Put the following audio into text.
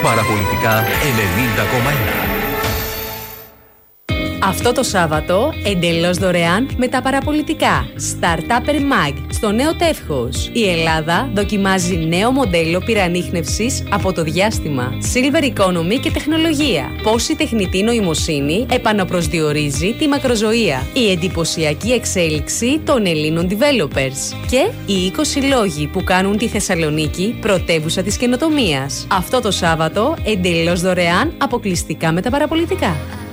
Παραπολιτικά 90,1. Αυτό το Σάββατο, εντελώς δωρεάν με τα παραπολιτικά. Startup Mag, στο νέο τεύχος. Η Ελλάδα δοκιμάζει νέο μοντέλο πυρανίχνευσης από το διάστημα. Silver Economy και τεχνολογία. Πώς η τεχνητή νοημοσύνη επαναπροσδιορίζει τη μακροζωία. Η εντυπωσιακή εξέλιξη των Ελλήνων developers. Και οι 20 λόγοι που κάνουν τη Θεσσαλονίκη πρωτεύουσα της καινοτομίας. Αυτό το Σάββατο, εντελώς δωρεάν, αποκλειστικά με τα παραπολιτικά.